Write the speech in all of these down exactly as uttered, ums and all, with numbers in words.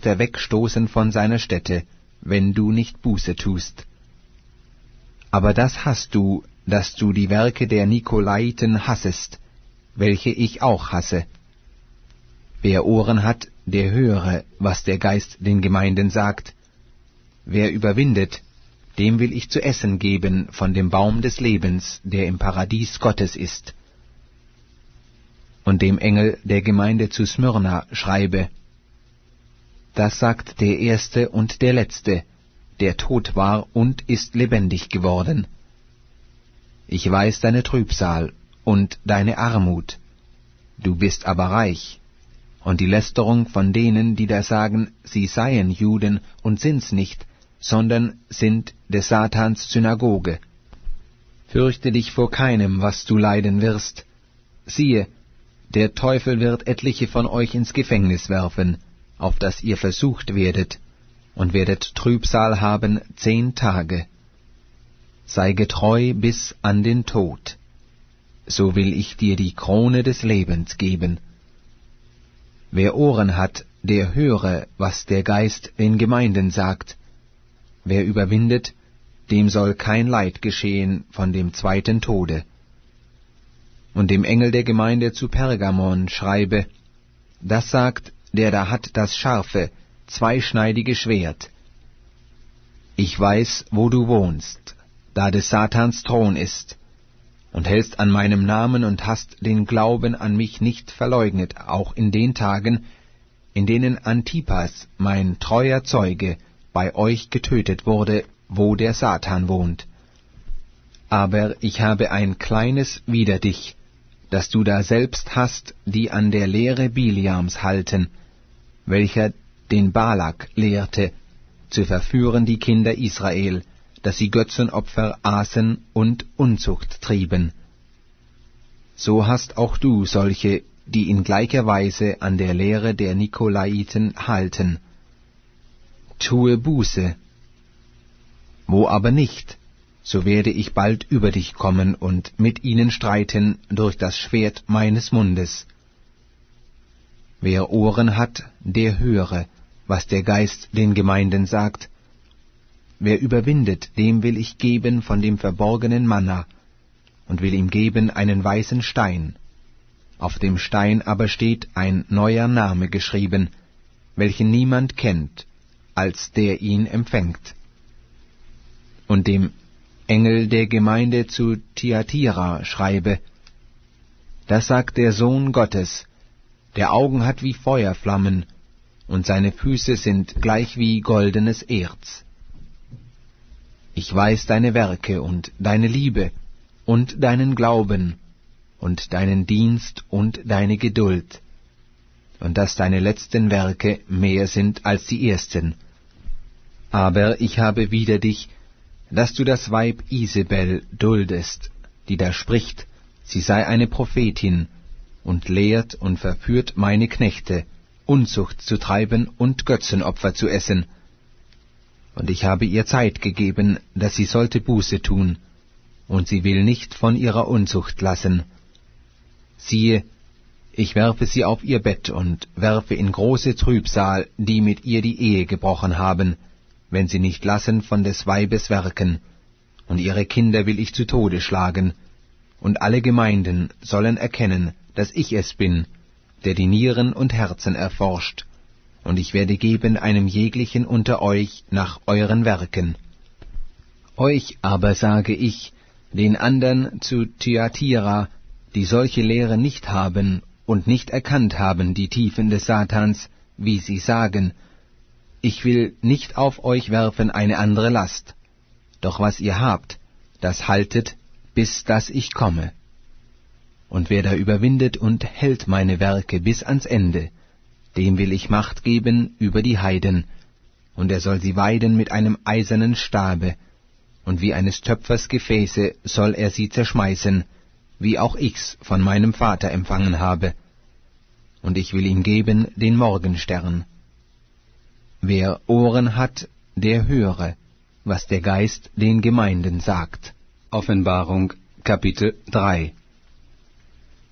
Richter wegstoßen von seiner Stätte, wenn du nicht Buße tust. Aber das hast du, dass du die Werke der Nikolaiten hassest, welche ich auch hasse. Wer Ohren hat, der höre, was der Geist den Gemeinden sagt. Wer überwindet, dem will ich zu essen geben von dem Baum des Lebens, der im Paradies Gottes ist. Und dem Engel der Gemeinde zu Smyrna schreibe: Das sagt der Erste und der Letzte, der tot war und ist lebendig geworden. Ich weiß deine Trübsal und deine Armut, du bist aber reich, und die Lästerung von denen, die da sagen, sie seien Juden und sind's nicht, sondern sind des Satans Synagoge. Fürchte dich vor keinem, was du leiden wirst. Siehe, der Teufel wird etliche von euch ins Gefängnis werfen, auf dass ihr versucht werdet, und werdet Trübsal haben zehn Tage. Sei getreu bis an den Tod, so will ich dir die Krone des Lebens geben. Wer Ohren hat, der höre, was der Geist den Gemeinden sagt. Wer überwindet, dem soll kein Leid geschehen von dem zweiten Tode. Und dem Engel der Gemeinde zu Pergamon schreibe: Das sagt, der da hat das scharfe, zweischneidige Schwert. Ich weiß, wo du wohnst, da des Satans Thron ist, und hältst an meinem Namen und hast den Glauben an mich nicht verleugnet, auch in den Tagen, in denen Antipas, mein treuer Zeuge, bei euch getötet wurde, wo der Satan wohnt. Aber ich habe ein Kleines wider dich, dass du da selbst hast, die an der Lehre Biliams halten, welcher den Balak lehrte, zu verführen die Kinder Israel, dass sie Götzenopfer aßen und Unzucht trieben. So hast auch du solche, die in gleicher Weise an der Lehre der Nikolaiten halten. Tue Buße. Wo aber nicht, so werde ich bald über dich kommen und mit ihnen streiten durch das Schwert meines Mundes. Wer Ohren hat, der höre, was der Geist den Gemeinden sagt. Wer überwindet, dem will ich geben von dem verborgenen Manna, und will ihm geben einen weißen Stein. Auf dem Stein aber steht ein neuer Name geschrieben, welchen niemand kennt, als der ihn empfängt. Und dem Engel der Gemeinde zu Thyatira schreibe: Das sagt der Sohn Gottes, der Augen hat wie Feuerflammen, und seine Füße sind gleich wie goldenes Erz. Ich weiß deine Werke und deine Liebe und deinen Glauben und deinen Dienst und deine Geduld, und dass deine letzten Werke mehr sind als die ersten. Aber ich habe wider dich, dass du das Weib Isabel duldest, die da spricht, sie sei eine Prophetin, und lehrt und verführt meine Knechte, Unzucht zu treiben und Götzenopfer zu essen. Und ich habe ihr Zeit gegeben, dass sie sollte Buße tun, und sie will nicht von ihrer Unzucht lassen. Siehe, ich werfe sie auf ihr Bett und werfe in große Trübsal, die mit ihr die Ehe gebrochen haben, wenn sie nicht lassen von des Weibes Werken, und ihre Kinder will ich zu Tode schlagen, und alle Gemeinden sollen erkennen, dass ich es bin, der die Nieren und Herzen erforscht, und ich werde geben einem jeglichen unter euch nach euren Werken. Euch aber sage ich, den andern zu Thyatira, die solche Lehre nicht haben und nicht erkannt haben die Tiefen des Satans, wie sie sagen: Ich will nicht auf euch werfen eine andere Last, doch was ihr habt, das haltet, bis dass ich komme. Und wer da überwindet und hält meine Werke bis ans Ende, dem will ich Macht geben über die Heiden, und er soll sie weiden mit einem eisernen Stabe, und wie eines Töpfers Gefäße soll er sie zerschmeißen, wie auch ich's von meinem Vater empfangen habe. Und ich will ihm geben den Morgenstern. Wer Ohren hat, der höre, was der Geist den Gemeinden sagt. Offenbarung, Kapitel drei.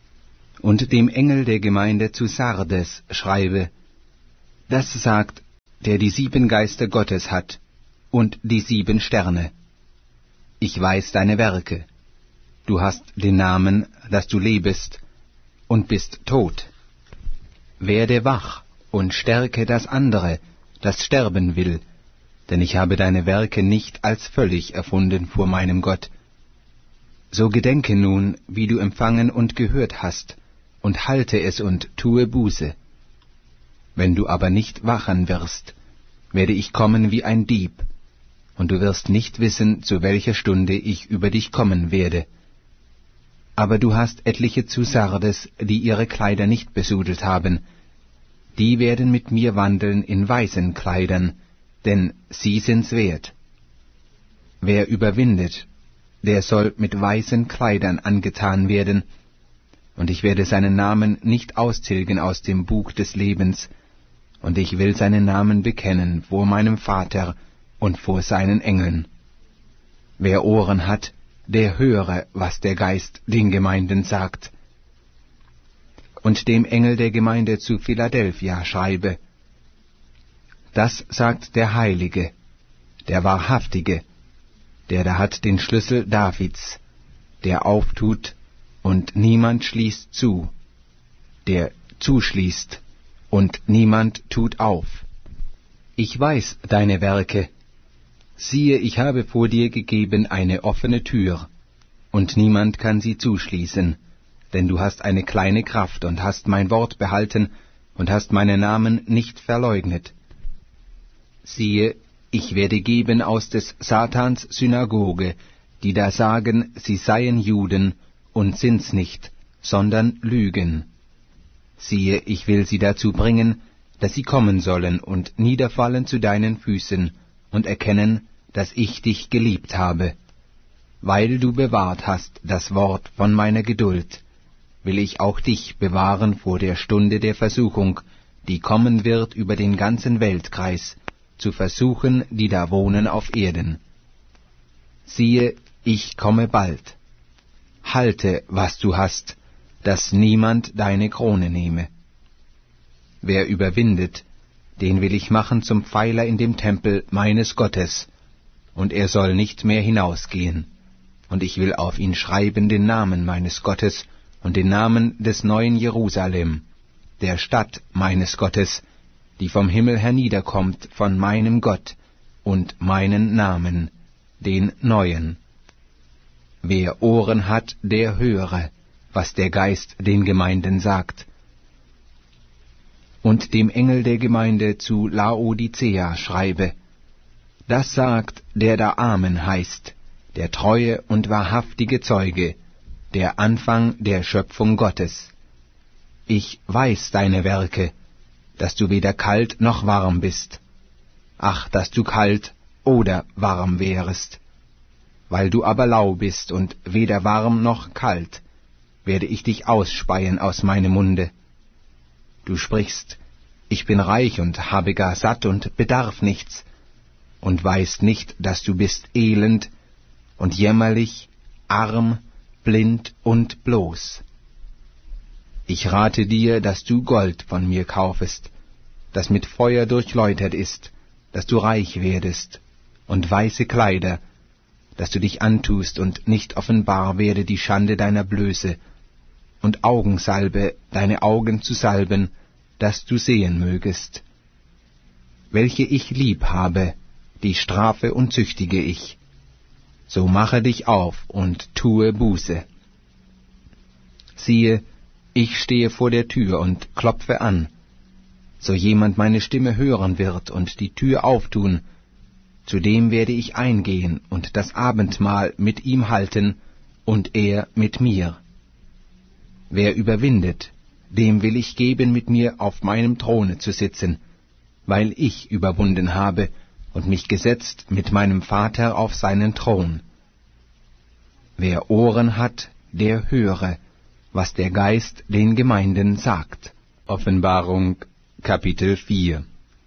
Und dem Engel der Gemeinde zu Sardes schreibe: Das sagt der die sieben Geister Gottes hat und die sieben Sterne. Ich weiß deine Werke. Du hast den Namen, dass du lebest und bist tot. Werde wach und stärke das andere, das sterben will, denn ich habe deine Werke nicht als völlig erfunden vor meinem Gott. So gedenke nun, wie du empfangen und gehört hast, und halte es und tue Buße. Wenn du aber nicht wachen wirst, werde ich kommen wie ein Dieb, und du wirst nicht wissen, zu welcher Stunde ich über dich kommen werde. Aber du hast etliche zu Sardes, die ihre Kleider nicht besudelt haben, die werden mit mir wandeln in weißen Kleidern, denn sie sind's wert. Wer überwindet, der soll mit weißen Kleidern angetan werden, und ich werde seinen Namen nicht austilgen aus dem Buch des Lebens, und ich will seinen Namen bekennen vor meinem Vater und vor seinen Engeln. Wer Ohren hat, der höre, was der Geist den Gemeinden sagt. Und dem Engel der Gemeinde zu Philadelphia schreibe: Das sagt der Heilige, der Wahrhaftige, der da hat den Schlüssel Davids, der auftut, und niemand schließt zu, der zuschließt, und niemand tut auf. Ich weiß deine Werke. Siehe, ich habe vor dir gegeben eine offene Tür, und niemand kann sie zuschließen, denn du hast eine kleine Kraft und hast mein Wort behalten und hast meinen Namen nicht verleugnet. Siehe, ich werde geben aus des Satans Synagoge, die da sagen, sie seien Juden und sind's nicht, sondern lügen. Siehe, ich will sie dazu bringen, dass sie kommen sollen und niederfallen zu deinen Füßen und erkennen, dass ich dich geliebt habe. Weil du bewahrt hast das Wort von meiner Geduld, will ich auch dich bewahren vor der Stunde der Versuchung, die kommen wird über den ganzen Weltkreis, zu versuchen, die da wohnen auf Erden. Siehe, ich komme bald. Halte, was du hast, dass niemand deine Krone nehme. Wer überwindet, den will ich machen zum Pfeiler in dem Tempel meines Gottes, und er soll nicht mehr hinausgehen. Und ich will auf ihn schreiben den Namen meines Gottes und den Namen des neuen Jerusalem, der Stadt meines Gottes, die vom Himmel herniederkommt von meinem Gott, und meinen Namen, den neuen. Wer Ohren hat, der höre, was der Geist den Gemeinden sagt. Und dem Engel der Gemeinde zu Laodicea schreibe: Das sagt, der da Amen heißt, der treue und wahrhaftige Zeuge, der Anfang der Schöpfung Gottes. Ich weiß deine Werke, dass du weder kalt noch warm bist. Ach, dass du kalt oder warm wärest. Weil du aber lau bist und weder warm noch kalt, werde ich dich ausspeien aus meinem Munde. Du sprichst: Ich bin reich und habe gar satt und bedarf nichts, und weißt nicht, dass du bist elend und jämmerlich, arm, blind und bloß. Ich rate dir, dass du Gold von mir kaufest, das mit Feuer durchläutert ist, dass du reich werdest, und weiße Kleider, dass du dich antust und nicht offenbar werde die Schande deiner Blöße, und Augensalbe, deine Augen zu salben, dass du sehen mögest. Welche ich lieb habe, die strafe und züchtige ich. So mache dich auf und tue Buße. Siehe, ich stehe vor der Tür und klopfe an. So jemand meine Stimme hören wird und die Tür auftun, zu dem werde ich eingehen und das Abendmahl mit ihm halten und er mit mir. Wer überwindet, dem will ich geben, mit mir auf meinem Throne zu sitzen, weil ich überwunden habe und mich gesetzt mit meinem Vater auf seinen Thron. Wer Ohren hat, der höre, was der Geist den Gemeinden sagt. Offenbarung, Kapitel vier.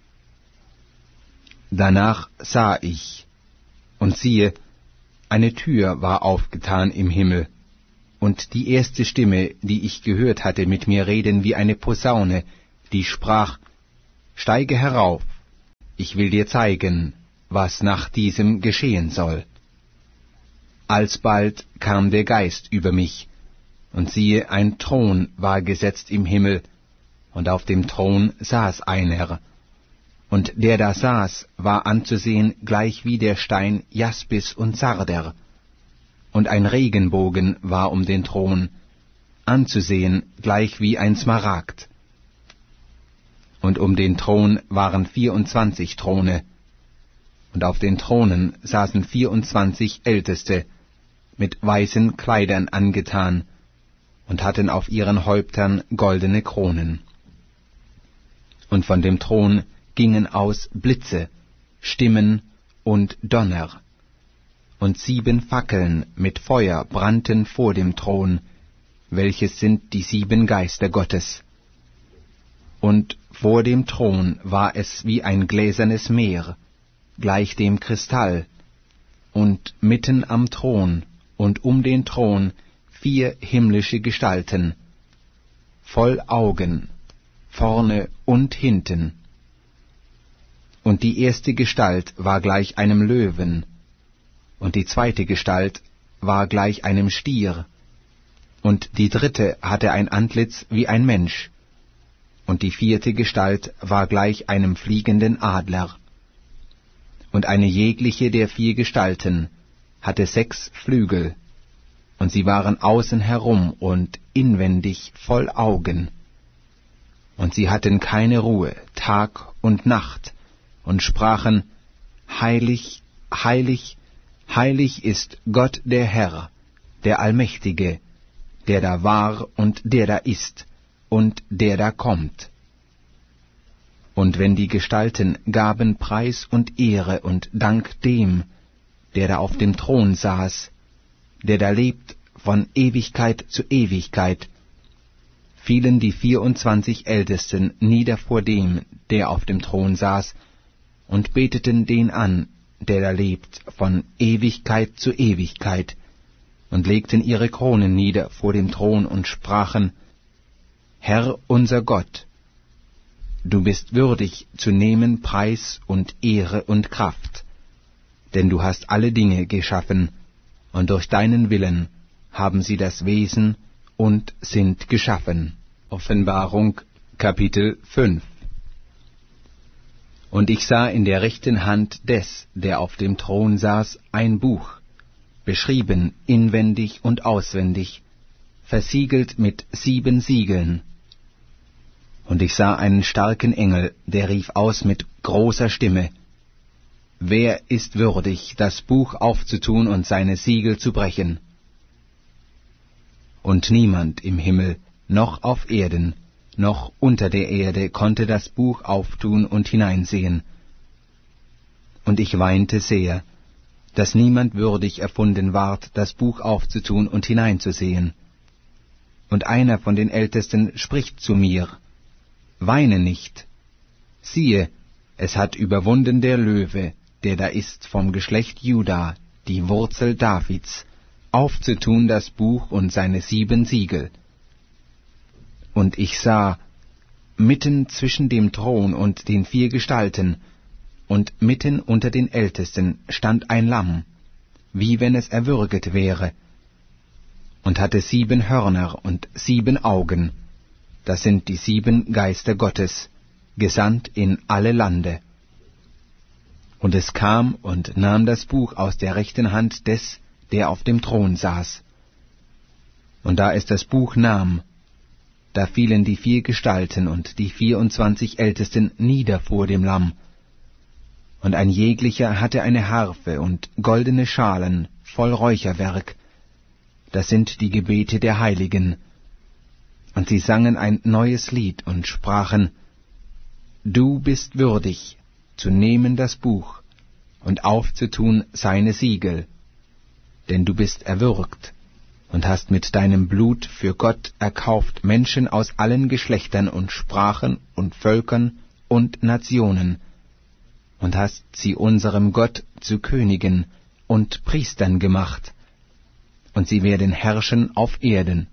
Danach sah ich, und siehe, eine Tür war aufgetan im Himmel, und die erste Stimme, die ich gehört hatte, mit mir reden wie eine Posaune, die sprach: Steige herauf, ich will dir zeigen, was nach diesem geschehen soll. Alsbald kam der Geist über mich, und siehe, ein Thron war gesetzt im Himmel, und auf dem Thron saß einer. Und der da saß, war anzusehen gleich wie der Stein Jaspis und Sarder. Und ein Regenbogen war um den Thron, anzusehen gleich wie ein Smaragd. Und um den Thron waren vierundzwanzig Throne, und auf den Thronen saßen vierundzwanzig Älteste, mit weißen Kleidern angetan, und hatten auf ihren Häuptern goldene Kronen. Und von dem Thron gingen aus Blitze, Stimmen und Donner, und sieben Fackeln mit Feuer brannten vor dem Thron, welches sind die sieben Geister Gottes. Und vor dem Thron war es wie ein gläsernes Meer, gleich dem Kristall, und mitten am Thron und um den Thron vier himmlische Gestalten, voll Augen, vorne und hinten. Und die erste Gestalt war gleich einem Löwen, und die zweite Gestalt war gleich einem Stier, und die dritte hatte ein Antlitz wie ein Mensch, und die vierte Gestalt war gleich einem fliegenden Adler. Und eine jegliche der vier Gestalten hatte sechs Flügel, und sie waren außen herum und inwendig voll Augen. Und sie hatten keine Ruhe, Tag und Nacht, und sprachen, Heilig, heilig, heilig ist Gott der Herr, der Allmächtige, der da war und der da ist und der da kommt. Und wenn die Gestalten gaben Preis und Ehre und Dank dem, der da auf dem Thron saß, der da lebt von Ewigkeit zu Ewigkeit, fielen die vierundzwanzig Ältesten nieder vor dem, der auf dem Thron saß, und beteten den an, der da lebt von Ewigkeit zu Ewigkeit, und legten ihre Kronen nieder vor dem Thron und sprachen, Herr unser Gott, du bist würdig zu nehmen Preis und Ehre und Kraft, denn du hast alle Dinge geschaffen, und durch deinen Willen haben sie das Wesen und sind geschaffen. Offenbarung, Kapitel fünf. Und ich sah in der rechten Hand des, der auf dem Thron saß, ein Buch, beschrieben inwendig und auswendig, versiegelt mit sieben Siegeln. Und ich sah einen starken Engel, der rief aus mit großer Stimme, Wer ist würdig, das Buch aufzutun und seine Siegel zu brechen? Und niemand im Himmel, noch auf Erden, noch unter der Erde konnte das Buch auftun und hineinsehen. Und ich weinte sehr, dass niemand würdig erfunden ward, das Buch aufzutun und hineinzusehen. Und einer von den Ältesten spricht zu mir, Weine nicht. Siehe, es hat überwunden der Löwe, der da ist vom Geschlecht Juda, die Wurzel Davids, aufzutun das Buch und seine sieben Siegel. Und ich sah, mitten zwischen dem Thron und den vier Gestalten, und mitten unter den Ältesten stand ein Lamm, wie wenn es erwürget wäre, und hatte sieben Hörner und sieben Augen, das sind die sieben Geister Gottes, gesandt in alle Lande. Und es kam und nahm das Buch aus der rechten Hand des, der auf dem Thron saß. Und da es das Buch nahm, da fielen die vier Gestalten und die vierundzwanzig Ältesten nieder vor dem Lamm. Und ein jeglicher hatte eine Harfe und goldene Schalen voll Räucherwerk, das sind die Gebete der Heiligen. Und sie sangen ein neues Lied und sprachen, Du bist würdig, zu nehmen das Buch und aufzutun seine Siegel, denn du bist erwürgt und hast mit deinem Blut für Gott erkauft Menschen aus allen Geschlechtern und Sprachen und Völkern und Nationen, und hast sie unserem Gott zu Königen und Priestern gemacht, und sie werden herrschen auf Erden.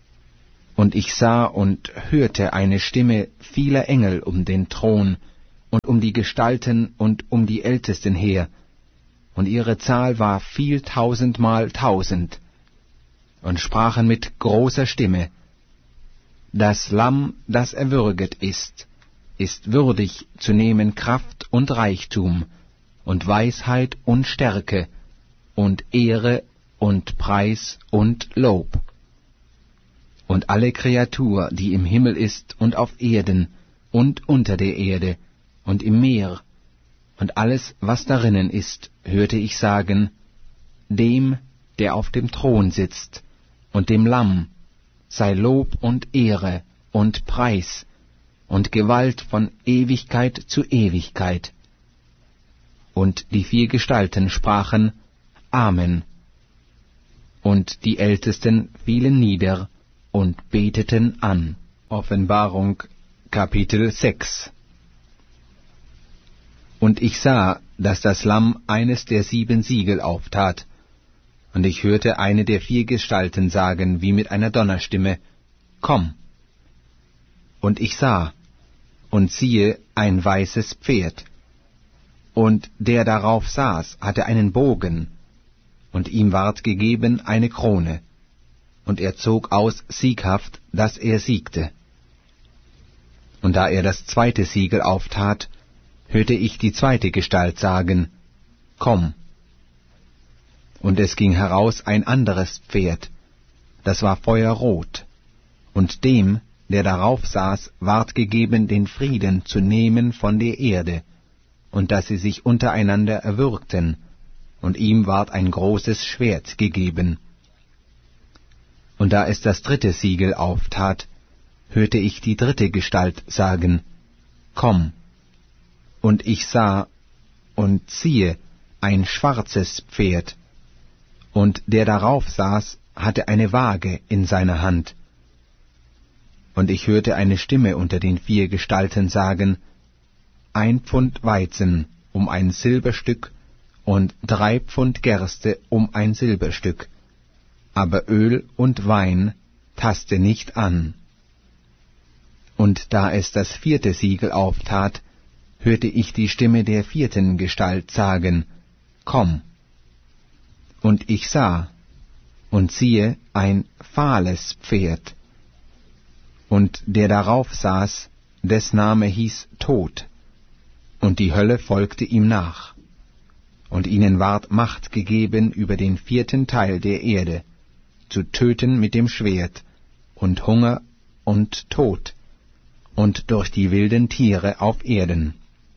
Und ich sah und hörte eine Stimme vieler Engel um den Thron und um die Gestalten und um die Ältesten her, und ihre Zahl war viel tausendmal tausend, und sprachen mit großer Stimme: Das Lamm, das erwürget ist, ist würdig zu nehmen Kraft und Reichtum und Weisheit und Stärke und Ehre und Preis und Lob. Und alle Kreatur, die im Himmel ist und auf Erden und unter der Erde und im Meer und alles, was darinnen ist, hörte ich sagen: Dem, der auf dem Thron sitzt, und dem Lamm, sei Lob und Ehre und Preis und Gewalt von Ewigkeit zu Ewigkeit. Und die vier Gestalten sprachen: Amen. Und die Ältesten fielen nieder und beteten an. Offenbarung Kapitel sechs. Und ich sah, dass das Lamm eines der sieben Siegel auftat, und ich hörte eine der vier Gestalten sagen, wie mit einer Donnerstimme: Komm! Und ich sah, und siehe, ein weißes Pferd, und der darauf saß, hatte einen Bogen, und ihm ward gegeben eine Krone, und er zog aus sieghaft, dass er siegte. Und da er das zweite Siegel auftat, hörte ich die zweite Gestalt sagen: Komm! Und es ging heraus ein anderes Pferd, das war feuerrot, und dem, der darauf saß, ward gegeben, den Frieden zu nehmen von der Erde, und dass sie sich untereinander erwürgten, und ihm ward ein großes Schwert gegeben. Und da es das dritte Siegel auftat, hörte ich die dritte Gestalt sagen: Komm! Und ich sah, und siehe, ein schwarzes Pferd, und der darauf saß, hatte eine Waage in seiner Hand. Und ich hörte eine Stimme unter den vier Gestalten sagen: Ein Pfund Weizen um ein Silberstück und drei Pfund Gerste um ein Silberstück, aber Öl und Wein taste nicht an. Und da es das vierte Siegel auftat, hörte ich die Stimme der vierten Gestalt sagen: Komm! Und ich sah, und siehe, ein fahles Pferd, und der darauf saß, des Name hieß Tod, und die Hölle folgte ihm nach. Und ihnen ward Macht gegeben über den vierten Teil der Erde, zu töten mit dem Schwert, und Hunger und Tod, und durch die wilden Tiere auf Erden.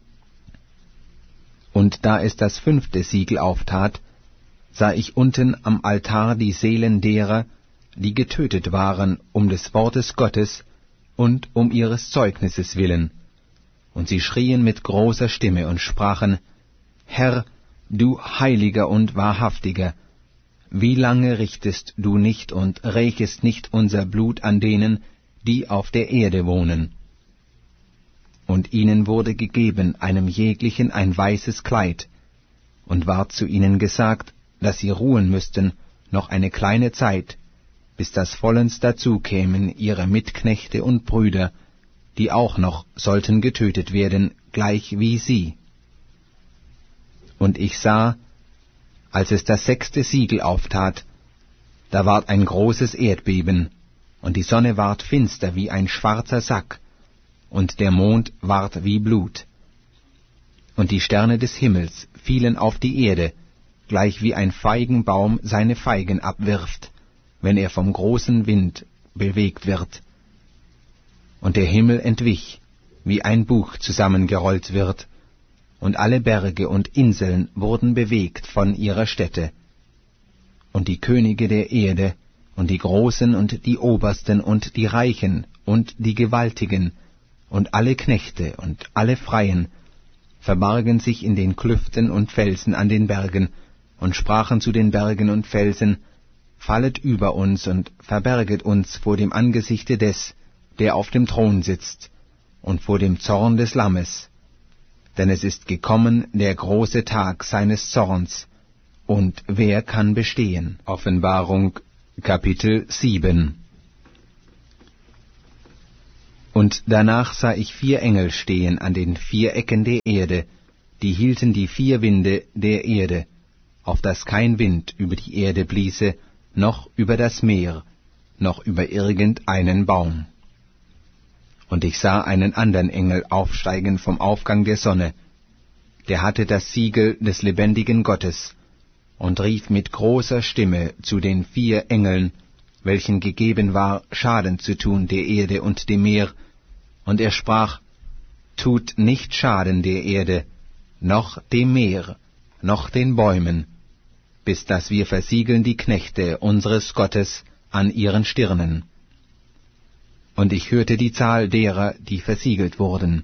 Und da es das fünfte Siegel auftat, sah ich unten am Altar die Seelen derer, die getötet waren um des Wortes Gottes und um ihres Zeugnisses willen. Und sie schrien mit großer Stimme und sprachen: Herr, du Heiliger und Wahrhaftiger, wie lange richtest du nicht und rächest nicht unser Blut an denen, die auf der Erde wohnen? Und ihnen wurde gegeben einem jeglichen ein weißes Kleid, und ward zu ihnen gesagt, dass sie ruhen müssten noch eine kleine Zeit, bis das vollends dazu kämen ihre Mitknechte und Brüder, die auch noch sollten getötet werden, gleich wie sie. Und ich sah, als es das sechste Siegel auftat, da ward ein großes Erdbeben, und die Sonne ward finster wie ein schwarzer Sack, und der Mond ward wie Blut. Und die Sterne des Himmels fielen auf die Erde, gleich wie ein Feigenbaum seine Feigen abwirft, wenn er vom großen Wind bewegt wird. Und der Himmel entwich, wie ein Buch zusammengerollt wird, und alle Berge und Inseln wurden bewegt von ihrer Stätte. Und die Könige der Erde, und die Großen und die Obersten und die Reichen und die Gewaltigen, und alle Knechte und alle Freien, verbargen sich in den Klüften und Felsen an den Bergen, und sprachen zu den Bergen und Felsen: Fallet über uns und verberget uns vor dem Angesichte des, der auf dem Thron sitzt, und vor dem Zorn des Lammes. Denn es ist gekommen der große Tag seines Zorns, und wer kann bestehen? Offenbarung Kapitel sieben. Und danach sah ich vier Engel stehen an den vier Ecken der Erde, die hielten die vier Winde der Erde, auf dass kein Wind über die Erde bliese, noch über das Meer, noch über irgendeinen Baum. Und ich sah einen andern Engel aufsteigen vom Aufgang der Sonne, der hatte das Siegel des lebendigen Gottes, und rief mit großer Stimme zu den vier Engeln, welchen gegeben war, Schaden zu tun der Erde und dem Meer, und er sprach, tut nicht Schaden der Erde, noch dem Meer, noch den Bäumen, bis dass wir versiegeln die Knechte unseres Gottes an ihren Stirnen. Und ich hörte die Zahl derer, die versiegelt wurden,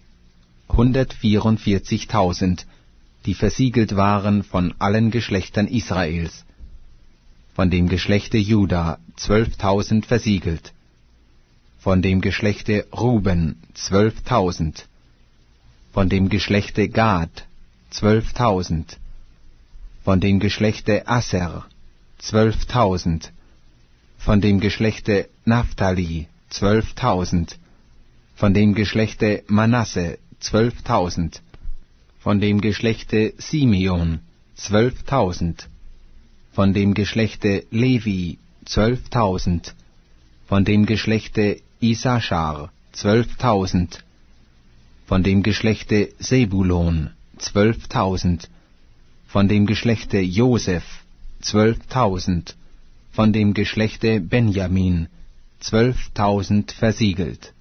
hundertvierundvierzigtausend, die versiegelt waren von allen Geschlechtern Israels, von dem Geschlechte Juda zwölftausend versiegelt, von dem Geschlechte Ruben zwölftausend, von dem Geschlechte Gad zwölftausend, von dem Geschlechte Asser zwölftausend, von dem Geschlechte Naphtali zwölftausend, von dem Geschlechte Manasse zwölftausend, von dem Geschlechte Simeon zwölftausend, von dem Geschlechte Levi zwölftausend, von dem Geschlechte Isaschar zwölftausend, von dem Geschlechte Sebulon zwölftausend, von dem Geschlechte Joseph zwölftausend, von dem Geschlechte Benjamin zwölftausend versiegelt.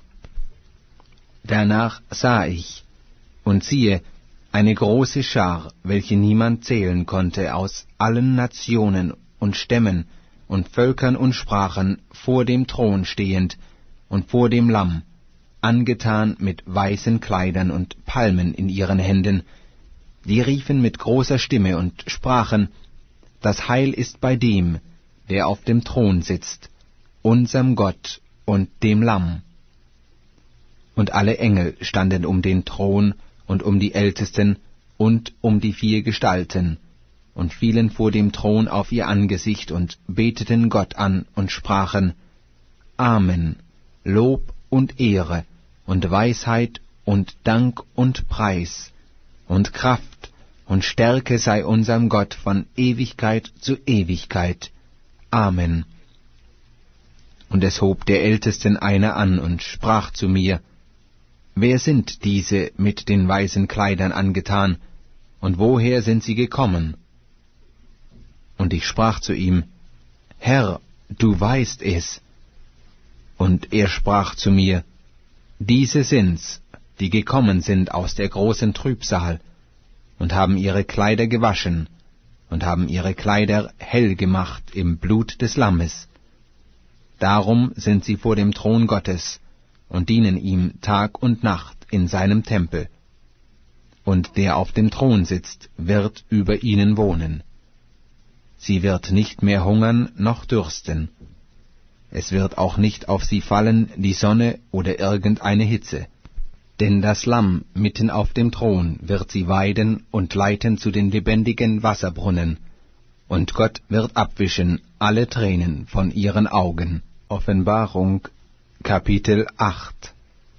Danach sah ich, und siehe, eine große Schar, welche niemand zählen konnte, aus allen Nationen und Stämmen und Völkern und Sprachen, vor dem Thron stehend und vor dem Lamm, angetan mit weißen Kleidern und Palmen in ihren Händen, die riefen mit großer Stimme und sprachen, das Heil ist bei dem, der auf dem Thron sitzt, unserm Gott und dem Lamm. Und alle Engel standen um den Thron und um die Ältesten und um die vier Gestalten, und fielen vor dem Thron auf ihr Angesicht und beteten Gott an und sprachen, Amen, Lob und Ehre und Weisheit und Dank und Preis und Kraft und Stärke sei unserem Gott von Ewigkeit zu Ewigkeit. Amen. Und es hob der Ältesten einer an und sprach zu mir, Wer sind diese mit den weißen Kleidern angetan, und woher sind sie gekommen? Und ich sprach zu ihm, Herr, du weißt es. Und er sprach zu mir, Diese sind's, die gekommen sind aus der großen Trübsal, und haben ihre Kleider gewaschen, und haben ihre Kleider hell gemacht im Blut des Lammes. Darum sind sie vor dem Thron Gottes, und dienen ihm Tag und Nacht in seinem Tempel. Und der auf dem Thron sitzt, wird über ihnen wohnen. Sie wird nicht mehr hungern noch dürsten. Es wird auch nicht auf sie fallen die Sonne oder irgendeine Hitze. Denn das Lamm mitten auf dem Thron wird sie weiden und leiten zu den lebendigen Wasserbrunnen, und Gott wird abwischen alle Tränen von ihren Augen. Offenbarung Kapitel acht.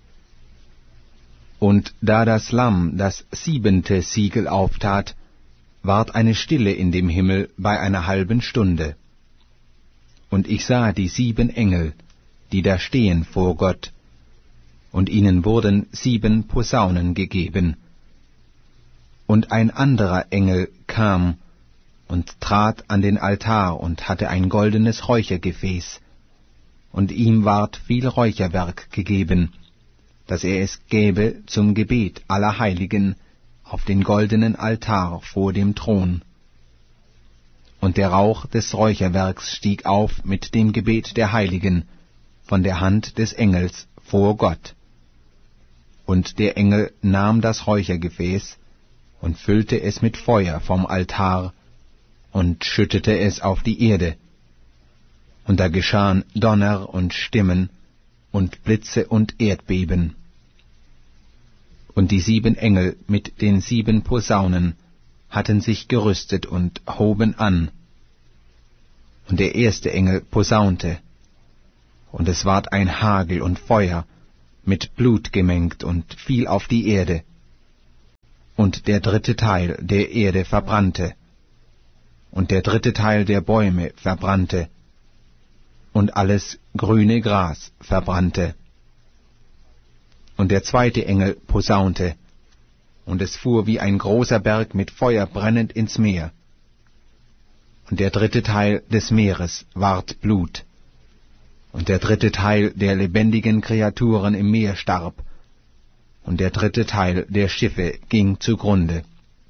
Und da das Lamm das siebente Siegel auftat, ward eine Stille in dem Himmel bei einer halben Stunde. Und ich sah die sieben Engel, die da stehen vor Gott, und ihnen wurden sieben Posaunen gegeben. Und ein anderer Engel kam und trat an den Altar und hatte ein goldenes Räuchergefäß, und ihm ward viel Räucherwerk gegeben, dass er es gäbe zum Gebet aller Heiligen auf den goldenen Altar vor dem Thron. Und der Rauch des Räucherwerks stieg auf mit dem Gebet der Heiligen von der Hand des Engels vor Gott. Und der Engel nahm das Räuchergefäß und füllte es mit Feuer vom Altar und schüttete es auf die Erde. Und da geschahen Donner und Stimmen und Blitze und Erdbeben. Und die sieben Engel mit den sieben Posaunen hatten sich gerüstet und hoben an. Und der erste Engel posaunte, und es ward ein Hagel und Feuer, mit Blut gemengt und fiel auf die Erde. Und der dritte Teil der Erde verbrannte. Und der dritte Teil der Bäume verbrannte. Und alles grüne Gras verbrannte. Und der zweite Engel posaunte, und es fuhr wie ein großer Berg mit Feuer brennend ins Meer. Und der dritte Teil des Meeres ward Blut. Und der dritte Teil der lebendigen Kreaturen im Meer starb. Und der dritte Teil der Schiffe ging zugrunde.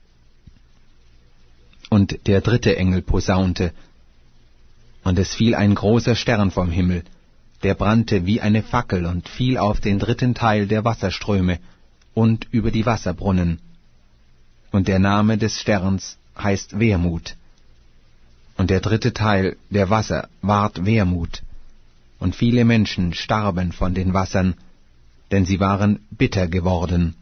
Und der dritte Engel posaunte, und es fiel ein großer Stern vom Himmel, der brannte wie eine Fackel und fiel auf den dritten Teil der Wasserströme und über die Wasserbrunnen. Und der Name des Sterns heißt Wermut. Und der dritte Teil der Wasser ward Wermut, und viele Menschen starben von den Wassern, denn sie waren bitter geworden.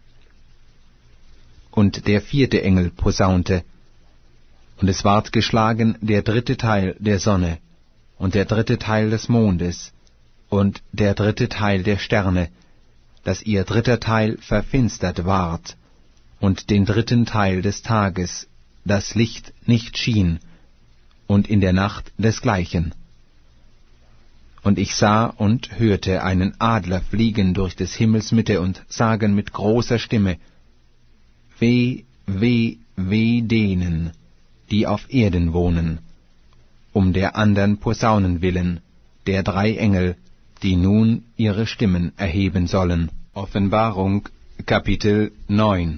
Und der vierte Engel posaunte, und es ward geschlagen der dritte Teil der Sonne, und der dritte Teil des Mondes, und der dritte Teil der Sterne, dass ihr dritter Teil verfinstert ward, und den dritten Teil des Tages das Licht nicht schien, und in der Nacht desgleichen. Und ich sah und hörte einen Adler fliegen durch des Himmels Mitte und sagen mit großer Stimme, Weh, weh, weh denen, die auf Erden wohnen, um der andern Posaunen willen, der drei Engel, die nun ihre Stimmen erheben sollen. Offenbarung, Kapitel neun.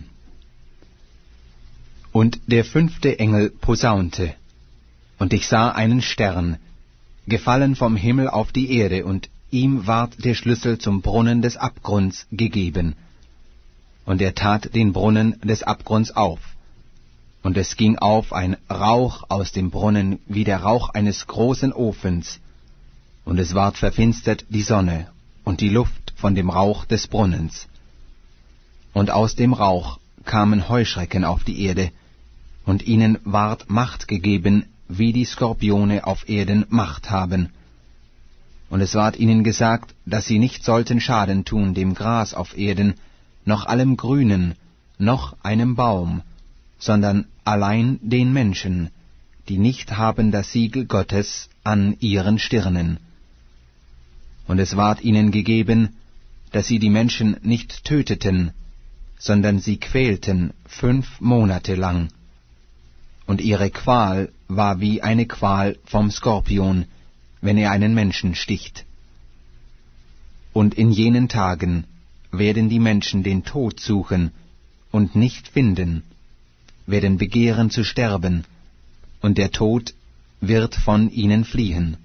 Und der fünfte Engel posaunte, und ich sah einen Stern, gefallen vom Himmel auf die Erde, und ihm ward der Schlüssel zum Brunnen des Abgrunds gegeben. Und er tat den Brunnen des Abgrunds auf, und es ging auf ein Rauch aus dem Brunnen wie der Rauch eines großen Ofens, und es ward verfinstert die Sonne und die Luft von dem Rauch des Brunnens. Und aus dem Rauch kamen Heuschrecken auf die Erde, und ihnen ward Macht gegeben, wie die Skorpione auf Erden Macht haben. Und es ward ihnen gesagt, dass sie nicht sollten Schaden tun dem Gras auf Erden, noch allem Grünen, noch einem Baum, sondern allein den Menschen, die nicht haben das Siegel Gottes an ihren Stirnen. Und es ward ihnen gegeben, dass sie die Menschen nicht töteten, sondern sie quälten fünf Monate lang. Und ihre Qual war wie eine Qual vom Skorpion, wenn er einen Menschen sticht. Und in jenen Tagen werden die Menschen den Tod suchen und nicht finden, werden begehren zu sterben, und der Tod wird von ihnen fliehen.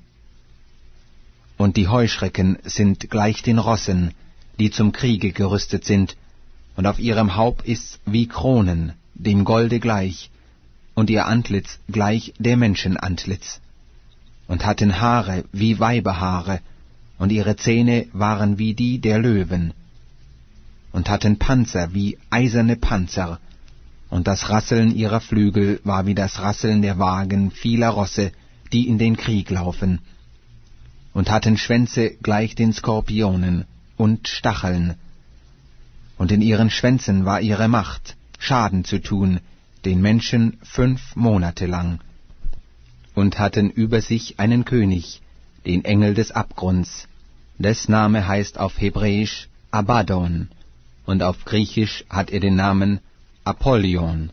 Und die Heuschrecken sind gleich den Rossen, die zum Kriege gerüstet sind, und auf ihrem Haupt ist's wie Kronen, dem Golde gleich, und ihr Antlitz gleich der Menschenantlitz, und hatten Haare wie Weiberhaare, und ihre Zähne waren wie die der Löwen, und hatten Panzer wie eiserne Panzer, und das Rasseln ihrer Flügel war wie das Rasseln der Wagen vieler Rosse, die in den Krieg laufen, und hatten Schwänze gleich den Skorpionen und Stacheln, und in ihren Schwänzen war ihre Macht, Schaden zu tun, den Menschen fünf Monate lang, und hatten über sich einen König, den Engel des Abgrunds, des Name heißt auf Hebräisch Abaddon, und auf Griechisch hat er den Namen Apollyon.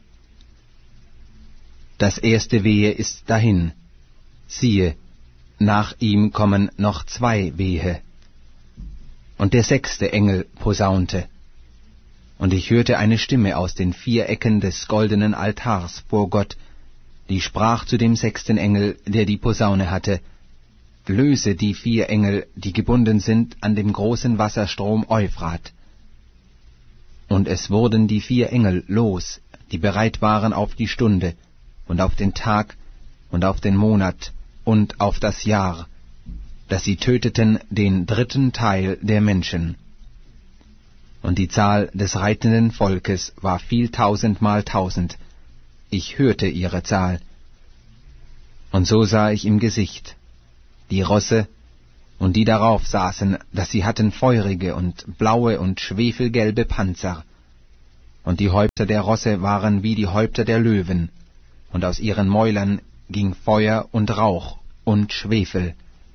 Das erste Wehe ist dahin, siehe, nach ihm kommen noch zwei Wehe. Und der sechste Engel posaunte, und ich hörte eine Stimme aus den vier Ecken des goldenen Altars vor Gott, die sprach zu dem sechsten Engel, der die Posaune hatte, löse die vier Engel, die gebunden sind an dem großen Wasserstrom Euphrat. Und es wurden die vier Engel los, die bereit waren auf die Stunde und auf den Tag und auf den Monat und auf das Jahr, dass sie töteten den dritten Teil der Menschen. Und die Zahl des reitenden Volkes war viel tausendmal tausend. Ich hörte ihre Zahl. Und so sah ich im Gesicht die Rosse und die darauf saßen, dass sie hatten feurige und blaue und schwefelgelbe Panzer, und die Häupter der Rosse waren wie die Häupter der Löwen, und aus ihren Mäulern ging Feuer und Rauch und Schwefel.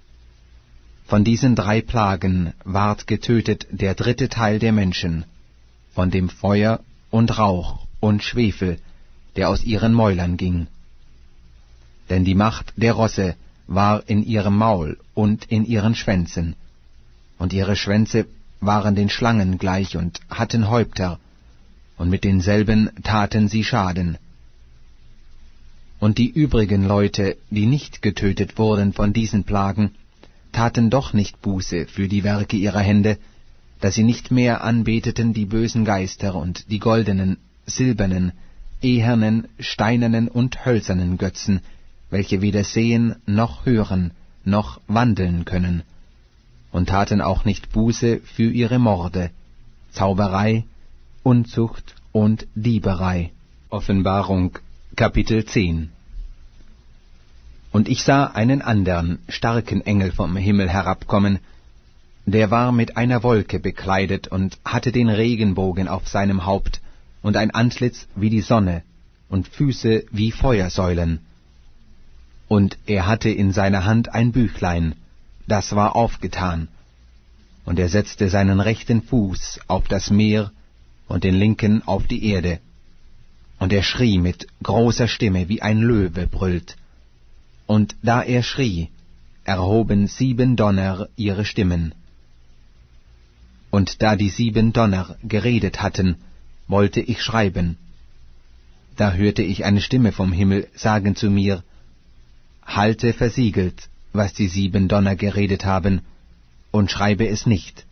Von diesen drei Plagen ward getötet der dritte Teil der Menschen, von dem Feuer und Rauch und Schwefel, der aus ihren Mäulern ging. Denn die Macht der Rosse war in ihrem Maul und in ihren Schwänzen, und ihre Schwänze waren den Schlangen gleich und hatten Häupter, und mit denselben taten sie Schaden. Und die übrigen Leute, die nicht getötet wurden von diesen Plagen, taten doch nicht Buße für die Werke ihrer Hände, dass sie nicht mehr anbeteten die bösen Geister und die goldenen, silbernen, ehernen, steinernen und hölzernen Götzen, welche weder sehen noch hören noch wandeln können, und taten auch nicht Buße für ihre Morde, Zauberei, Unzucht und Dieberei. Offenbarung, Kapitel zehn. Und ich sah einen andern, starken Engel vom Himmel herabkommen, der war mit einer Wolke bekleidet und hatte den Regenbogen auf seinem Haupt und ein Antlitz wie die Sonne und Füße wie Feuersäulen. Und er hatte in seiner Hand ein Büchlein, das war aufgetan, und er setzte seinen rechten Fuß auf das Meer und den linken auf die Erde. Und er schrie mit großer Stimme, wie ein Löwe brüllt. Und da er schrie, erhoben sieben Donner ihre Stimmen. Und da die sieben Donner geredet hatten, wollte ich schreiben. Da hörte ich eine Stimme vom Himmel sagen zu mir, Halte versiegelt, was die sieben Donner geredet haben, und schreibe es nicht.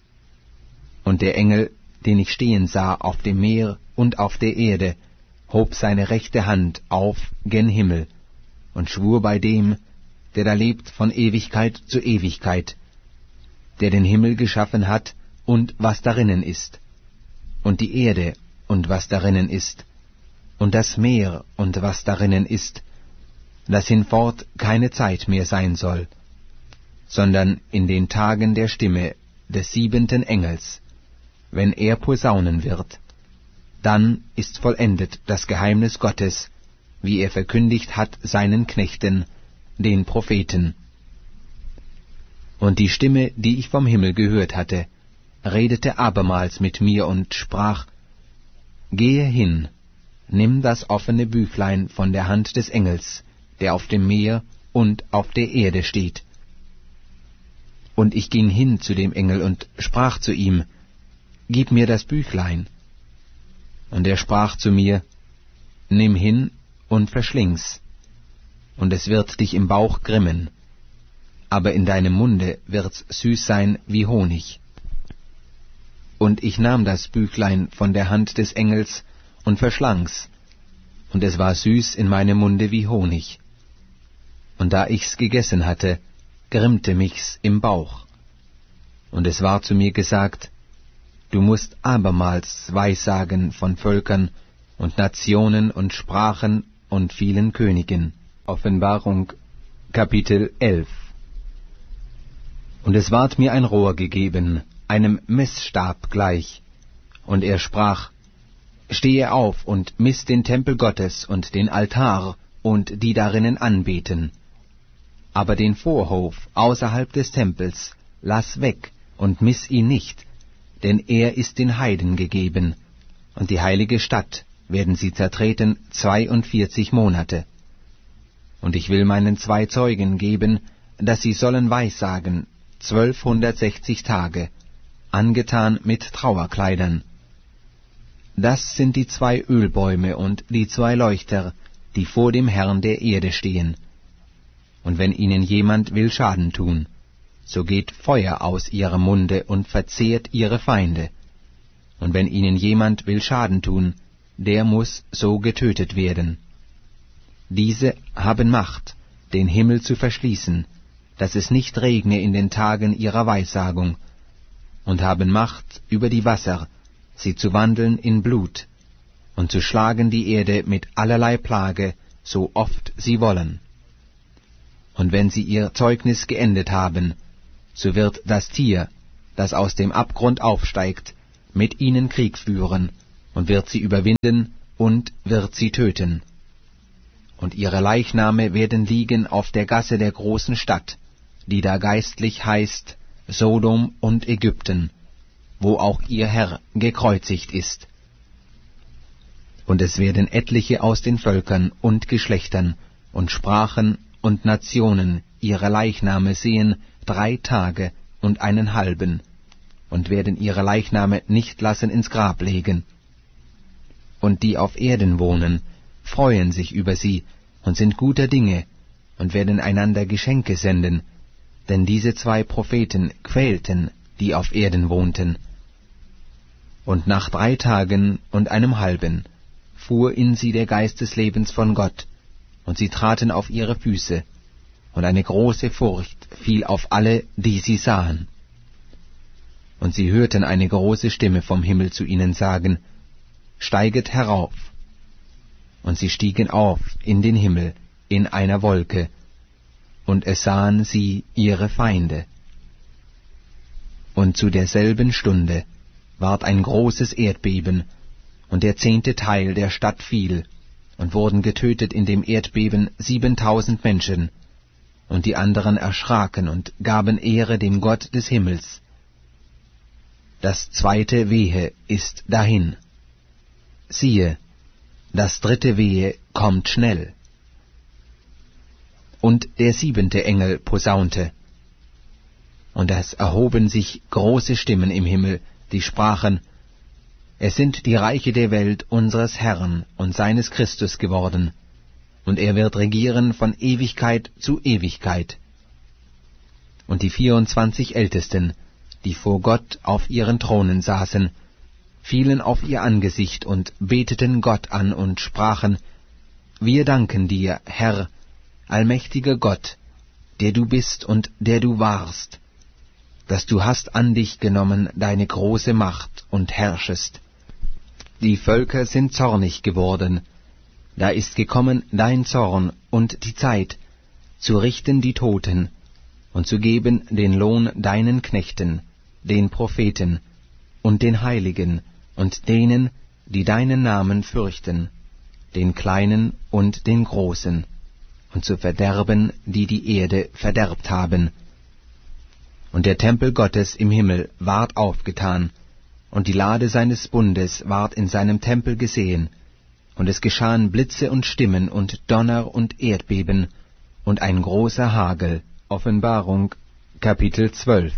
Und der Engel, den ich stehen sah auf dem Meer und auf der Erde, hob seine rechte Hand auf gen Himmel und schwur bei dem, der da lebt von Ewigkeit zu Ewigkeit, der den Himmel geschaffen hat und was darinnen ist, und die Erde und was darinnen ist, und das Meer und was darinnen ist, dass hinfort keine Zeit mehr sein soll, sondern in den Tagen der Stimme des siebenten Engels, wenn er posaunen wird, dann ist vollendet das Geheimnis Gottes, wie er verkündigt hat seinen Knechten, den Propheten. Und die Stimme, die ich vom Himmel gehört hatte, redete abermals mit mir und sprach, Gehe hin, nimm das offene Büchlein von der Hand des Engels, der auf dem Meer und auf der Erde steht. Und ich ging hin zu dem Engel und sprach zu ihm, Gib mir das Büchlein. Und er sprach zu mir, Nimm hin und verschling's, und es wird dich im Bauch grimmen, aber in deinem Munde wird's süß sein wie Honig. Und ich nahm das Büchlein von der Hand des Engels und verschlang's, und es war süß in meinem Munde wie Honig. Und da ich's gegessen hatte, grimmte mich's im Bauch. Und es war zu mir gesagt, Du musst abermals Weissagen von Völkern und Nationen und Sprachen und vielen Königen. Offenbarung, Kapitel elf. Und es ward mir ein Rohr gegeben, einem Messstab gleich, und er sprach, Stehe auf und miss den Tempel Gottes und den Altar und die darinnen anbeten. Aber den Vorhof außerhalb des Tempels lass weg und miss ihn nicht, denn er ist den Heiden gegeben, und die heilige Stadt werden sie zertreten zweiundvierzig Monate. Und ich will meinen zwei Zeugen geben, dass sie sollen weissagen zwölfhundertsechzig Tage, angetan mit Trauerkleidern. Das sind die zwei Ölbäume und die zwei Leuchter, die vor dem Herrn der Erde stehen. Und wenn ihnen jemand will Schaden tun, so geht Feuer aus ihrem Munde und verzehrt ihre Feinde. Und wenn ihnen jemand will Schaden tun, der muß so getötet werden. Diese haben Macht, den Himmel zu verschließen, dass es nicht regne in den Tagen ihrer Weissagung, und haben Macht über die Wasser, sie zu wandeln in Blut, und zu schlagen die Erde mit allerlei Plage, so oft sie wollen. Und wenn sie ihr Zeugnis geendet haben, so wird das Tier, das aus dem Abgrund aufsteigt, mit ihnen Krieg führen und wird sie überwinden und wird sie töten. Und ihre Leichname werden liegen auf der Gasse der großen Stadt, die da geistlich heißt Sodom und Ägypten, wo auch ihr Herr gekreuzigt ist. Und es werden etliche aus den Völkern und Geschlechtern und Sprachen und Nationen ihre Leichname sehen drei Tage und einen halben, und werden ihre Leichname nicht lassen ins Grab legen. Und die auf Erden wohnen, freuen sich über sie und sind guter Dinge und werden einander Geschenke senden, denn diese zwei Propheten quälten, die auf Erden wohnten. Und nach drei Tagen und einem halben fuhr in sie der Geist des Lebens von Gott, und sie traten auf ihre Füße, und eine große Furcht fiel auf alle, die sie sahen. Und sie hörten eine große Stimme vom Himmel zu ihnen sagen, Steiget herauf. Und sie stiegen auf in den Himmel in einer Wolke, und es sahen sie ihre Feinde. Und zu derselben Stunde ward ein großes Erdbeben, und der zehnte Teil der Stadt fiel, und wurden getötet in dem Erdbeben siebentausend Menschen, und die anderen erschraken und gaben Ehre dem Gott des Himmels. Das zweite Wehe ist dahin. Siehe, das dritte Wehe kommt schnell. Und der siebente Engel posaunte, und es erhoben sich große Stimmen im Himmel, die sprachen, Es sind die Reiche der Welt unseres Herrn und seines Christus geworden, und er wird regieren von Ewigkeit zu Ewigkeit. Und die vierundzwanzig Ältesten, die vor Gott auf ihren Thronen saßen, fielen auf ihr Angesicht und beteten Gott an und sprachen, Wir danken dir, Herr, allmächtiger Gott, der du bist und der du warst, dass du hast an dich genommen deine große Macht und herrschest. Die Völker sind zornig geworden, da ist gekommen dein Zorn und die Zeit, zu richten die Toten und zu geben den Lohn deinen Knechten, den Propheten und den Heiligen und denen, die deinen Namen fürchten, den Kleinen und den Großen, und zu verderben, die die Erde verderbt haben. Und der Tempel Gottes im Himmel ward aufgetan, und die Lade seines Bundes ward in seinem Tempel gesehen, und es geschahen Blitze und Stimmen und Donner und Erdbeben und ein großer Hagel. Offenbarung, Kapitel zwölf.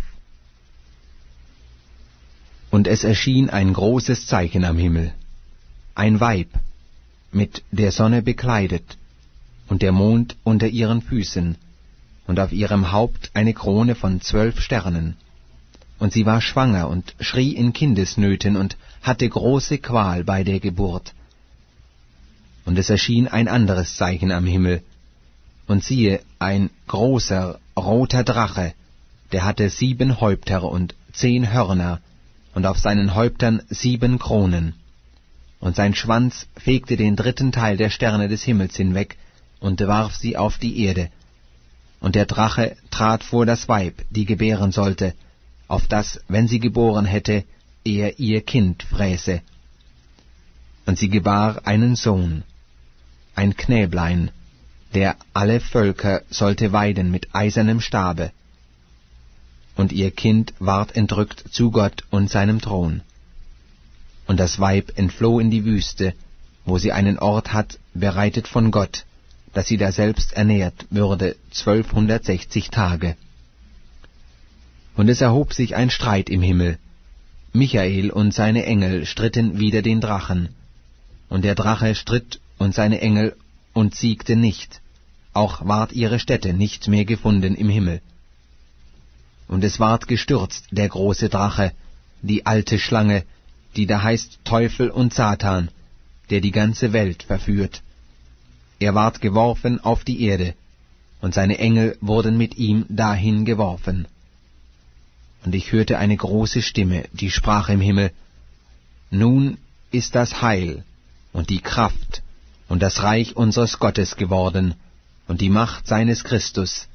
Und es erschien ein großes Zeichen am Himmel, ein Weib, mit der Sonne bekleidet, und der Mond unter ihren Füßen, und auf ihrem Haupt eine Krone von zwölf Sternen. Und sie war schwanger und schrie in Kindesnöten und hatte große Qual bei der Geburt. Und es erschien ein anderes Zeichen am Himmel, und siehe, ein großer, roter Drache, der hatte sieben Häupter und zehn Hörner, und auf seinen Häuptern sieben Kronen. Und sein Schwanz fegte den dritten Teil der Sterne des Himmels hinweg und warf sie auf die Erde. Und der Drache trat vor das Weib, die gebären sollte, auf das, wenn sie geboren hätte, er ihr Kind fräße. Und sie gebar einen Sohn, ein Knäblein, der alle Völker sollte weiden mit eisernem Stabe. Und ihr Kind ward entrückt zu Gott und seinem Thron. Und das Weib entfloh in die Wüste, wo sie einen Ort hat, bereitet von Gott, dass sie daselbst ernährt würde zwölfhundertsechzig Tage. Und es erhob sich ein Streit im Himmel. Michael und seine Engel stritten wider den Drachen. Und der Drache stritt und seine Engel und siegte nicht, auch ward ihre Stätte nicht mehr gefunden im Himmel. Und es ward gestürzt, der große Drache, die alte Schlange, die da heißt Teufel und Satan, der die ganze Welt verführt. Er ward geworfen auf die Erde, und seine Engel wurden mit ihm dahin geworfen. Und ich hörte eine große Stimme, die sprach im Himmel, Nun ist das Heil und die Kraft und das Reich unseres Gottes geworden und die Macht seines Christus,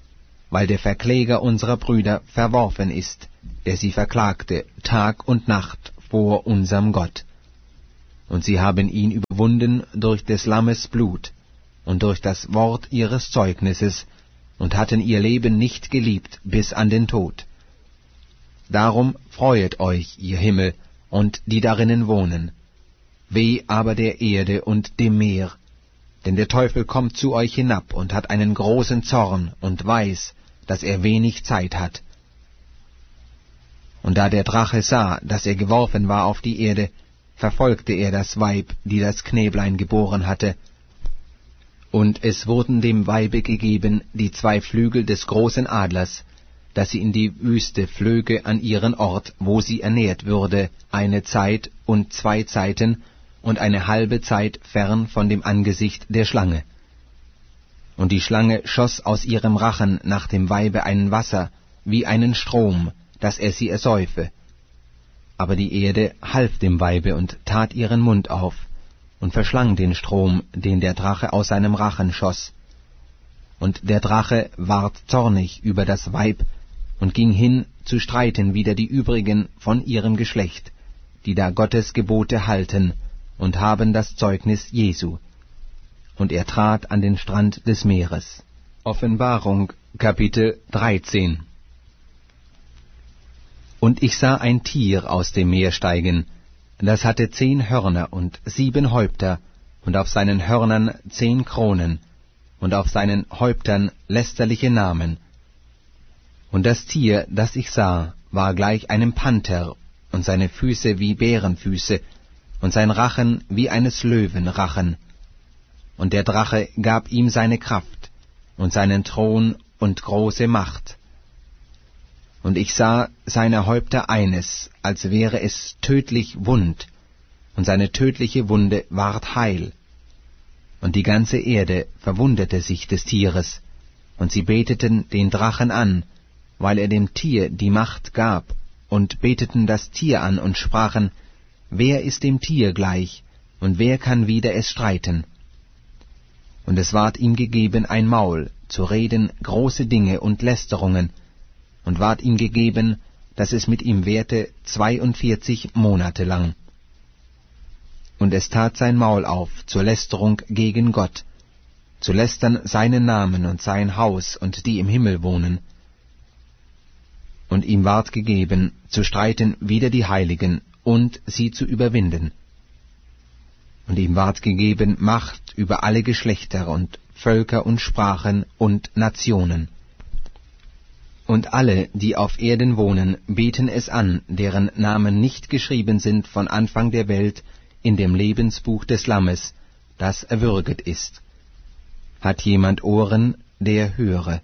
weil der Verkläger unserer Brüder verworfen ist, der sie verklagte, Tag und Nacht vor unserem Gott. Und sie haben ihn überwunden durch des Lammes Blut und durch das Wort ihres Zeugnisses und hatten ihr Leben nicht geliebt bis an den Tod. Darum freuet euch, ihr Himmel, und die darinnen wohnen. Weh aber der Erde und dem Meer, denn der Teufel kommt zu euch hinab und hat einen großen Zorn und weiß, dass er wenig Zeit hat. Und da der Drache sah, dass er geworfen war auf die Erde, verfolgte er das Weib, die das Knäblein geboren hatte. Und es wurden dem Weibe gegeben die zwei Flügel des großen Adlers, dass sie in die Wüste flöge an ihren Ort, wo sie ernährt würde, eine Zeit und zwei Zeiten und eine halbe Zeit fern von dem Angesicht der Schlange. Und die Schlange schoss aus ihrem Rachen nach dem Weibe ein Wasser, wie einen Strom, dass er sie ersäufe. Aber die Erde half dem Weibe und tat ihren Mund auf und verschlang den Strom, den der Drache aus seinem Rachen schoss. Und der Drache ward zornig über das Weib und ging hin, zu streiten wider die übrigen von ihrem Geschlecht, die da Gottes Gebote halten und haben das Zeugnis Jesu. Und er trat an den Strand des Meeres. Offenbarung, Kapitel dreizehn. Und ich sah ein Tier aus dem Meer steigen, das hatte zehn Hörner und sieben Häupter, und auf seinen Hörnern zehn Kronen, und auf seinen Häuptern lästerliche Namen. Und das Tier, das ich sah, war gleich einem Panther, und seine Füße wie Bärenfüße, und sein Rachen wie eines Löwen Rachen. Und der Drache gab ihm seine Kraft, und seinen Thron und große Macht. Und ich sah seine Häupter eines, als wäre es tödlich wund, und seine tödliche Wunde ward heil. Und die ganze Erde verwunderte sich des Tieres, und sie beteten den Drachen an, weil er dem Tier die Macht gab, und beteten das Tier an und sprachen, wer ist dem Tier gleich, und wer kann wider es streiten? Und es ward ihm gegeben ein Maul, zu reden große Dinge und Lästerungen, und ward ihm gegeben, dass es mit ihm währte zweiundvierzig Monate lang. Und es tat sein Maul auf zur Lästerung gegen Gott, zu lästern seinen Namen und sein Haus und die im Himmel wohnen. Und ihm ward gegeben, zu streiten wider die Heiligen und sie zu überwinden. Und ihm ward gegeben Macht über alle Geschlechter und Völker und Sprachen und Nationen. Und alle, die auf Erden wohnen, beten es an, deren Namen nicht geschrieben sind von Anfang der Welt in dem Lebensbuch des Lammes, das erwürget ist. Hat jemand Ohren, der höre.